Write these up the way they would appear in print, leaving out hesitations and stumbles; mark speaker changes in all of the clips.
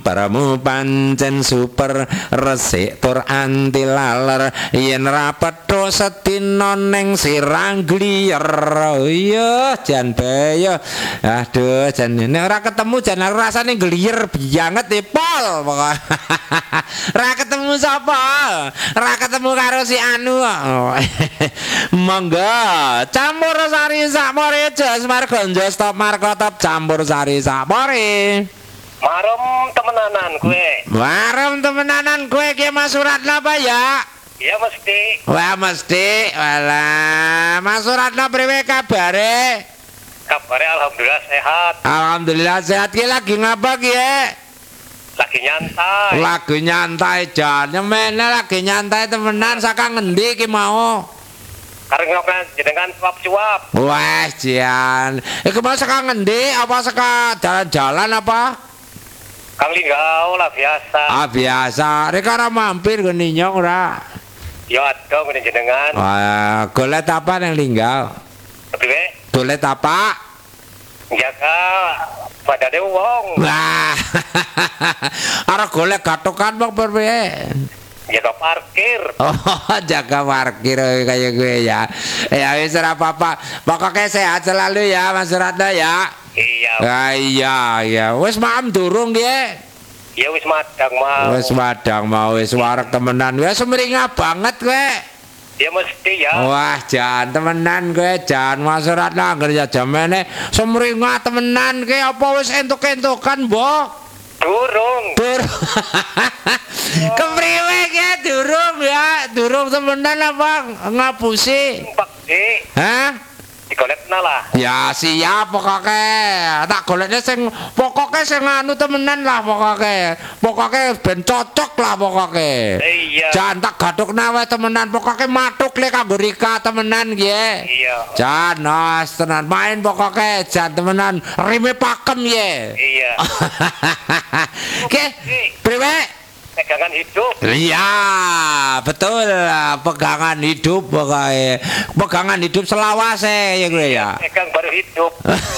Speaker 1: Paramu pancen super resik tur anti laler yen ra petho sedina ning sirang gliyer. Iya jan bae. Aduh jan nek ora ketemu jan aku rasane gliyer banget e pol pokok. Ra ketemu sapa? Ra ketemu karo si anu. Monggo campur sari sakmore jas marga stop marga top campur sari sakmore.
Speaker 2: Marem temenanan gue.
Speaker 1: Warem temenanan gue ki Mas Suratno apa ya?
Speaker 2: Iya mesti.
Speaker 1: Wah mesti. Walah, Mas Suratno priwe kabare?
Speaker 2: Kabare alhamdulillah sehat.
Speaker 1: Alhamdulillah sehat ki lagi ngapa ki?
Speaker 2: Lagi nyantai.
Speaker 1: Lagi nyantai jan. Nyemene lagi nyantai temenan saka ngendi ki mau?
Speaker 2: Karena jenengan suap-suap.
Speaker 1: Wah, jan. Iku mau saka ngendi apa saka jalan-jalan apa?
Speaker 2: Kang Linggau lah biasa.
Speaker 1: Ah biasa. Rek ora mampir geni nyong ora.
Speaker 2: Ya ada ngene jenengan.
Speaker 1: Wah, golet apa nang Linggau?
Speaker 2: Piye?
Speaker 1: Golet apa?
Speaker 2: Jaga badane wong.
Speaker 1: Wah. Arep golek gatokan bang piye?
Speaker 2: Jaga parkir.
Speaker 1: Oh, jaga parkir kayak gue ya. Ya wis ora apa-apa. Pokoknya sehat selalu ya Mas Suratno ya.
Speaker 2: Iya.
Speaker 1: Iya. Wis maem durung dia.
Speaker 2: Ya wis madang mau.
Speaker 1: Wis madang mau wis warek temenan. Wis semringah banget gue.
Speaker 2: Ya mesti ya.
Speaker 1: Wah, jan temenan gue, jan Mas Suratno angger ya jamene semringah temenan ke apa wis entuk-entukan, Mbok?
Speaker 2: Durung.
Speaker 1: Kepriwe ki durung temenan apa ngapusi?
Speaker 2: Pak Di.
Speaker 1: Hah?
Speaker 2: Digolekna lah.
Speaker 1: Ya siap pokoknya. Tak goleknya sing pokoknya sing anu temenan lah pokoknya. Pokoknya ben cocok lah pokoknya.
Speaker 2: Iya.
Speaker 1: Jan tak gadukna wae temenan pokoknya matuk le kanggo Rika temenan ki.
Speaker 2: Iya.
Speaker 1: Jan nos tenan main pokoknya jan temenan rime pakem ye.
Speaker 2: Iya.
Speaker 1: Oke, priwe?
Speaker 2: Pegangan hidup.
Speaker 1: Iya, betul. Pegangan hidup pokoknya. Pegangan hidup selawase ya gue ya.
Speaker 2: Pegang baru hidup.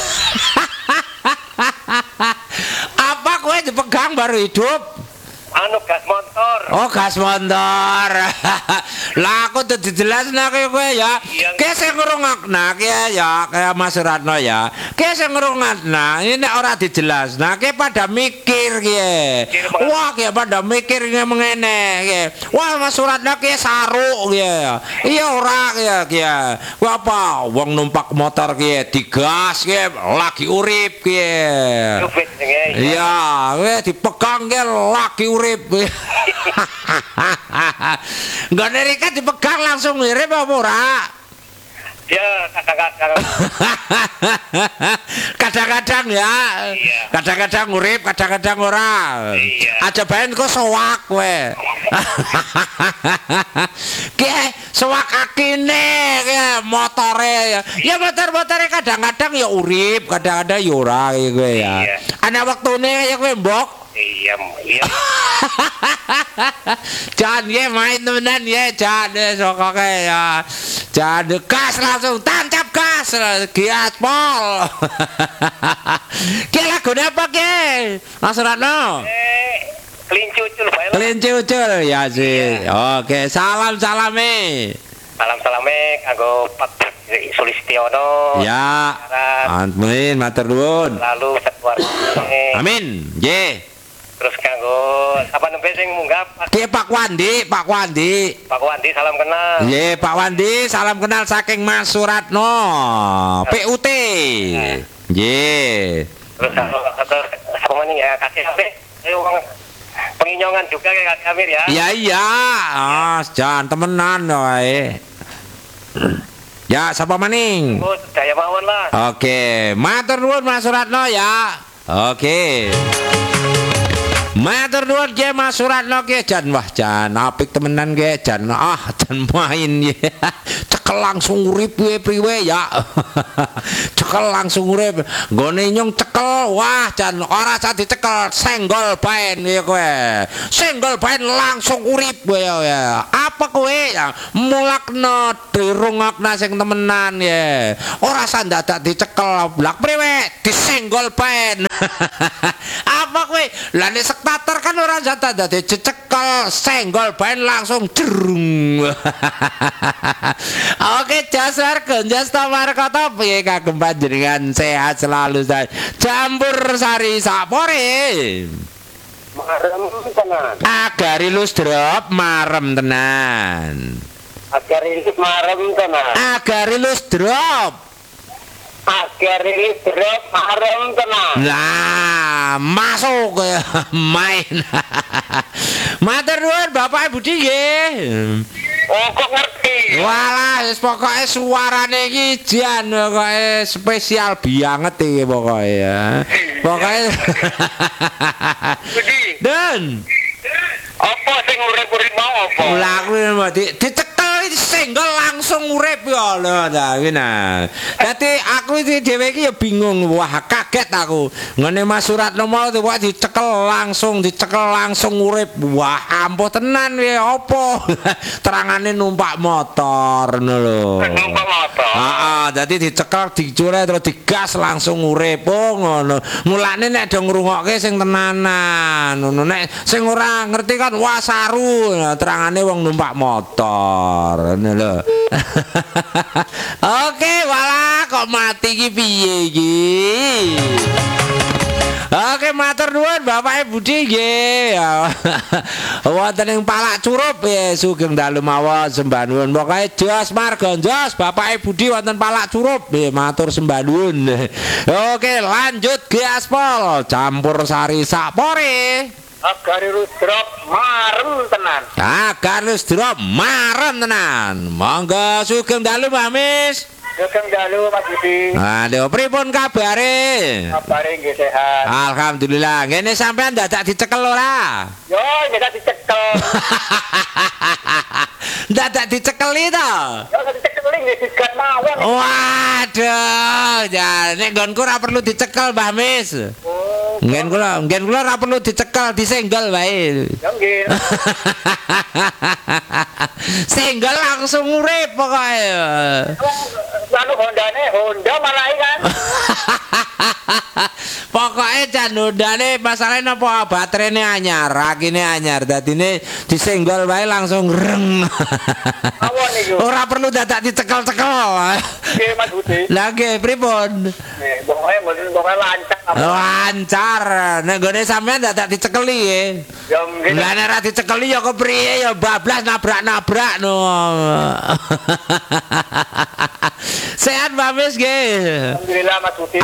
Speaker 1: Apa gue dipegang baru hidup?
Speaker 2: Anu gas motor.
Speaker 1: Oh, gas motor. Lah aku tuh dijelasna kowe ya. Ki sing ngrungokna ki ya kayak Mas Suratno ya. Ki sing ngrungokna ini ora dijelasna ki pada mikir ki. Wah, ki pada mikir ngene ki. Wah, Mas Suratno ki saruk ki. Iya ora ki. Ku apa wong numpak motor ki digas ki lagi urip ki. Iya, kowe dipegang ki lagi urip. Enggak nerika dipegang langsung mirip apa ora?
Speaker 2: Ya kadang-kadang.
Speaker 1: Kadang-kadang ya.
Speaker 2: Iya.
Speaker 1: Kadang-kadang urip, kadang-kadang ora.
Speaker 2: Iya.
Speaker 1: Aja baen kok sowak kowe. Ki sowak akine ki motore ya. Ya motor-motore kadang-kadang ya urip, kadang-kadang ya ora kowe ya.
Speaker 2: Iya.
Speaker 1: Ana wektune ya kowe mbok.
Speaker 2: Iya.
Speaker 1: Jangan ye main temenan ye jangan sokoke ya. Jangan gas langsung tancap gas giat pol. Ki lagune apa ki? Mas Suratno.
Speaker 2: Kelincucul bae.
Speaker 1: Kelincucul ya sih. Oke, salam-salame.
Speaker 2: Salam-salame kanggo Pak Sulistiono.
Speaker 1: Ya. Amin, matur nuwun.
Speaker 2: Lalu sekeluarga.
Speaker 1: Amin. Nggih.
Speaker 2: Terus kanggo sapa nembe sing munggah
Speaker 1: Ki Pak Wandi, Pak Wandi.
Speaker 2: Pak Wandi salam kenal.
Speaker 1: Nggih, Pak Wandi, salam kenal saking Mas Suratno. PUT. Nggih.
Speaker 2: Terus apa maning ya kasih HP. Wong penginyongan juga kayak Kak Amir ya.
Speaker 1: Iya. Jangan temenan wae. Ya, sapa maning?
Speaker 2: Oh, daya mawon lah.
Speaker 1: Oke, matur nuwun Mas Suratno ya. Oke. Matur nuwun ge Mas Suratno ge jan wah jan apik temenan ge jan jan main ya. Cekel langsung urip priwe ya. Cekel dicekel langsung urip. Nggone nyung cekel, wah jan ora usah dicekel, senggol bae ya kowe. Senggol bae langsung urip kowe ya. Apa kowe ya mulakno dirungokna sing temenan ya. Ora usah dadak dicekel, blak priwe disenggol bae. Apa kowe? Lah nek sektator kan ora usah dadak dicekel, senggol bae langsung jerung. Oke, jasar Gonjas Tamarkata piye kagem panjenengan sehat selalu saya. Campur sari sapore.
Speaker 2: Marem tenan.
Speaker 1: Agarilus drop marem tenan.
Speaker 2: Agarilus marem tenan.
Speaker 1: Agarilus drop.
Speaker 2: Agarilus drop marem tenan.
Speaker 1: Nah, masuk ya main. Matur nuwun Bapak Ibu nggih.
Speaker 2: Oh, kok ngerti.
Speaker 1: Walah, wis pokoke suarane iki jan pokoke spesial banget iki pokoke ya. Pokoke
Speaker 2: Budi.
Speaker 1: Dan
Speaker 2: Apa sing urip-urip mau apa?
Speaker 1: lah kuwi dicekel senggol langsung urip ya lho ta iki nah. Dadi aku iki dhewe iki ya bingung, wah kaget aku. Ngene Mas Suratno mau dicekel langsung urip. Wah, ampuh tenan ya apa? Terangane numpak motor ngono lho.
Speaker 2: Numpak motor.
Speaker 1: Heeh, dadi dicekel dicure terus digas langsung urip ngono. Mulane nek do ngrungokke sing tenanan. Ngono nek sing ora ngerti kan wah saru. Nah, terangane wong numpak motor. Ngono lho. Oke, walah kok mati iki piye iki? Oke, matur nuwun Bapak Ibu nggih. Wonten ing Palak Curup ya sugeng dalu mawon sembah nuwun. Pokoke jos marga jos Bapak Ibu wonten Palak Curup nggih matur sembah nuwun. Oke, lanjut gaspol campur sari sapore.
Speaker 2: Agarilus drop marem tenan.
Speaker 1: Agarilus drop marem tenan. Monggo sugeng dalu Mbak Mis.
Speaker 2: Sugeng dalu Mas Budi.
Speaker 1: Aduh, pripun kabare?
Speaker 2: Kabare nggih sehat.
Speaker 1: Alhamdulillah. Ngene sampean dadak dicekel ora?
Speaker 2: Yo, nggak dicekel.
Speaker 1: Dadak dicekeli to?
Speaker 2: Yo, dicekel nggih digat mawon.
Speaker 1: Waduh, ya nek nggonku ora perlu dicekel, Mbah Mis.
Speaker 2: Oh,
Speaker 1: Nggen kula ora perlu dicekel, disenggol wae.
Speaker 2: yo nggih.
Speaker 1: Senggol langsung urip pokoke.
Speaker 2: Anu Honda malah kan.
Speaker 1: Pokoke jan Hondane masalahe napa baterene anyar, rakine anyar. Dadine disenggol wae langsung reng.
Speaker 2: Awon niku.
Speaker 1: Ora perlu dadak dicekel-cekel.
Speaker 2: Nggih Mas Budi.
Speaker 1: Lah nggih pripun?
Speaker 2: Nggih, pokoke lancar.
Speaker 1: Lancar. Nek gone sampean dadak dicekeli nggih.
Speaker 2: Yo nggih.
Speaker 1: Lah nek ora dicekeli ya kepriye ya bablas nabrak-nabrak no. Sehat Mbak Mis nggih.
Speaker 2: Alhamdulillah Mas Budi.